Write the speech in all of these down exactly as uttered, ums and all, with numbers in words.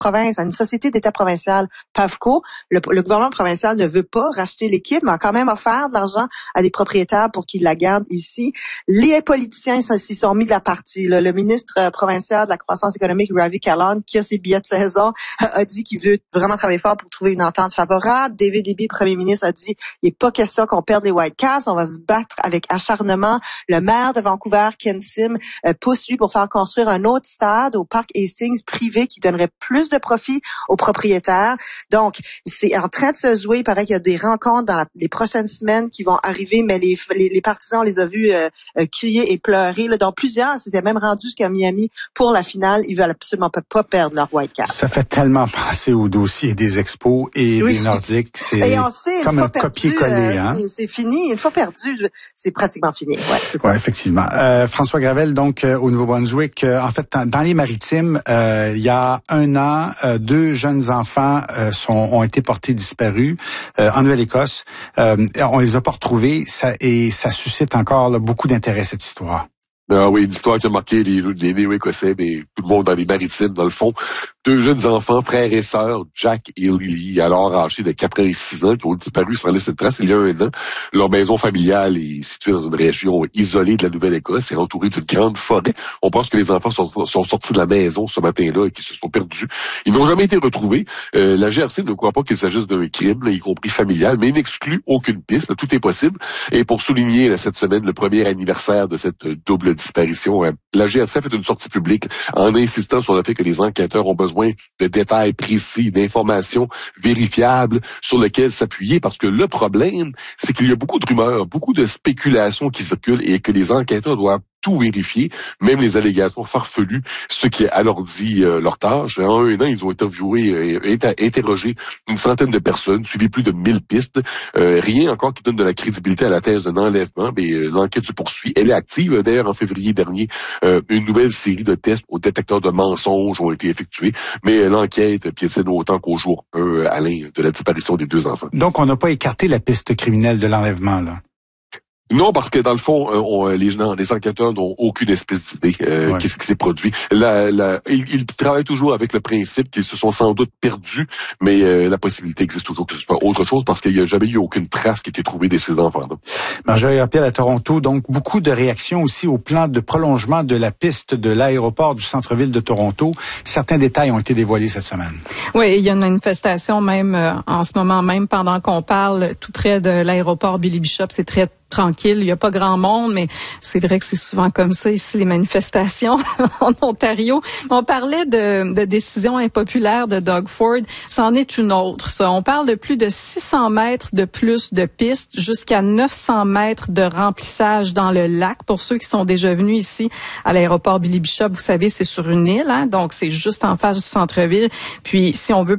province, à une société d'État provinciale, PAVCO. Le, le gouvernement provincial ne veut pas racheter l'équipe, mais a quand même offert de l'argent à des propriétaires pour qu'ils la gardent ici. Les politiciens s'y sont mis de la partie. Le, le ministre provincial de la croissance économique, Ravi Kahlon, qui a ses billets de saison, a dit qu'il veut vraiment travailler fort pour trouver une entente favorable. David Eby, premier ministre, a dit il n'est pas question qu'on perde les Whitecaps, on va se battre avec acharnement. Le maire de Vancouver, Ken Sim, euh, pousse lui pour faire construire un autre stade au parc Hastings privé qui donnerait plus de profit aux propriétaires. Donc, c'est en train de se jouer. Il paraît qu'il y a des rencontres dans la, les prochaines semaines qui vont arriver, mais les, les, les partisans, on les a vus euh, euh, crier et pleurer. Là, donc, plusieurs s'étaient même rendus jusqu'à Miami pour la finale. Ils veulent absolument pas, pas perdre leur Whitecaps. Ça fait tellement penser au dossier des expos et oui. des Nordiques. C'est et on sait, comme un copier-coller. Euh, hein? c'est, c'est fini. Une fois perdu, c'est pratiquement fini. Ouais, c'est ouais effectivement. Euh, François Gravel, donc, euh, au Nouveau-Brunswick, euh, en fait, dans les maritimes, euh, il y a un an, euh, deux jeunes enfants euh, sont, ont été portés disparus euh, en Nouvelle-Écosse. Euh, on les a pas retrouvés ça, et ça suscite encore là, beaucoup d'intérêt, cette histoire. Ah oui, une histoire qui a marqué les, les Néo-Écossais, mais tout le monde dans les maritimes, dans le fond. Deux jeunes enfants, frères et sœurs, Jack et Lily, alors âgés de quatre ans et six ans, qui ont disparu sans laisser de trace il y a un an. Leur maison familiale est située dans une région isolée de la Nouvelle-Écosse et entourée d'une grande forêt. On pense que les enfants sont, sont sortis de la maison ce matin-là et qu'ils se sont perdus. Ils n'ont jamais été retrouvés. Euh, la G R C ne croit pas qu'il s'agisse d'un crime, là, y compris familial, mais n'exclut aucune piste. Là, tout est possible. Et pour souligner là, cette semaine le premier anniversaire de cette double disparition, euh, la G R C a fait une sortie publique en insistant sur le fait que les enquêteurs ont besoin de détails précis, d'informations vérifiables sur lesquelles s'appuyer, parce que le problème, c'est qu'il y a beaucoup de rumeurs, beaucoup de spéculations qui circulent et que les enquêteurs doivent tout vérifier, même les allégations farfelues, ce qui alors dit euh, leur tâche. En un an, ils ont interviewé et euh, interrogé une centaine de personnes, suivi plus de mille pistes. Euh, rien encore qui donne de la crédibilité à la thèse d'un enlèvement, mais euh, l'enquête se poursuit. Elle est active. D'ailleurs, en février dernier, euh, une nouvelle série de tests au détecteur de mensonges ont été effectués, mais euh, l'enquête piétine autant qu'au jour un, Alain, de la disparition des deux enfants. Donc, on n'a pas écarté la piste criminelle de l'enlèvement, là? Non, parce que dans le fond, on, les, non, les enquêteurs n'ont aucune espèce d'idée euh, ouais. qu'est-ce qui s'est produit. La, la, ils, ils travaillent toujours avec le principe qu'ils se sont sans doute perdus, mais euh, la possibilité existe toujours que ce soit autre chose parce qu'il n'y a jamais eu aucune trace qui a été trouvée de ces enfants-là. Marjorie Appel à Toronto, donc beaucoup de réactions aussi au plan de prolongement de la piste de l'aéroport du centre-ville de Toronto. Certains détails ont été dévoilés cette semaine. Oui, il y a une manifestation même euh, en ce moment même pendant qu'on parle tout près de l'aéroport Billy Bishop. C'est très tranquille, il n'y a pas grand monde, mais c'est vrai que c'est souvent comme ça ici, les manifestations en Ontario. On parlait de, de décisions impopulaires de Doug Ford, c'en est une autre, ça. On parle de plus de six cents mètres de plus de pistes, jusqu'à neuf cents mètres de remplissage dans le lac. Pour ceux qui sont déjà venus ici à l'aéroport Billy Bishop, vous savez, c'est sur une île, hein, donc c'est juste en face du centre-ville. Puis si on veut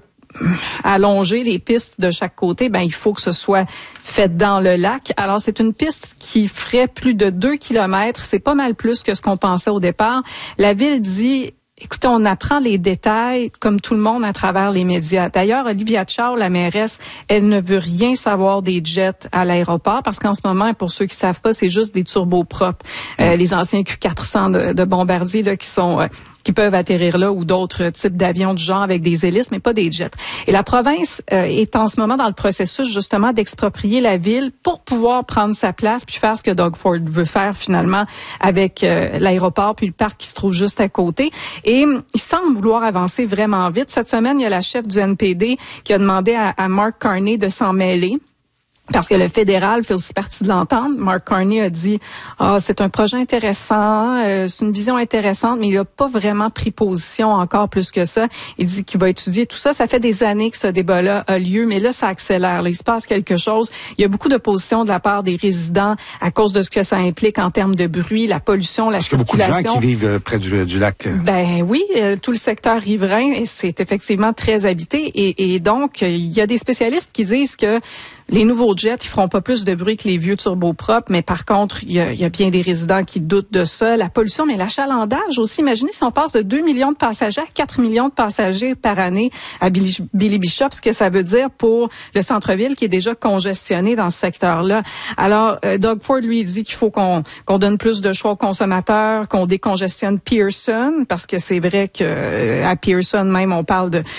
allonger les pistes de chaque côté, ben il faut que ce soit fait dans le lac. Alors c'est une piste qui ferait plus de deux kilomètres. C'est pas mal plus que ce qu'on pensait au départ. La ville dit, écoutez, on apprend les détails comme tout le monde à travers les médias. D'ailleurs, Olivia Chow, la mairesse, elle ne veut rien savoir des jets à l'aéroport parce qu'en ce moment, pour ceux qui savent pas, c'est juste des turboprops. Euh, les anciens Q quatre cents de, de Bombardier là qui sont euh, qui peuvent atterrir là ou d'autres types d'avions du genre avec des hélices, mais pas des jets. Et la province euh, est en ce moment dans le processus justement d'exproprier la ville pour pouvoir prendre sa place puis faire ce que Doug Ford veut faire finalement avec euh, l'aéroport puis le parc qui se trouve juste à côté. Et il semble vouloir avancer vraiment vite. Cette semaine, il y a la chef du N P D qui a demandé à, à Mark Carney de s'en mêler. Parce que le fédéral fait aussi partie de l'entente. Mark Carney a dit ah c'est un projet intéressant, euh, c'est une vision intéressante, mais il n'a pas vraiment pris position encore plus que ça. Il dit qu'il va étudier tout ça. Ça fait des années que ce débat-là a lieu, mais là ça accélère. Là, il se passe quelque chose. Il y a beaucoup d'opposition de la part des résidents à cause de ce que ça implique en termes de bruit, la pollution, la Parce circulation. Parce qu'il y a beaucoup de gens qui vivent près du, du lac. Ben oui, euh, tout le secteur riverain, c'est effectivement très habité, et, et donc il y a des spécialistes qui disent que les nouveaux jets, ils feront pas plus de bruit que les vieux turboprops, mais par contre, il y a, il y a bien des résidents qui doutent de ça. La pollution, mais l'achalandage aussi. Imaginez si on passe de deux millions de passagers à quatre millions de passagers par année à Billy, Billy Bishop, ce que ça veut dire pour le centre-ville qui est déjà congestionné dans ce secteur-là. Alors, euh, Doug Ford, lui, dit qu'il faut qu'on, qu'on donne plus de choix aux consommateurs, qu'on décongestionne Pearson, parce que c'est vrai que euh, à Pearson même, on parle de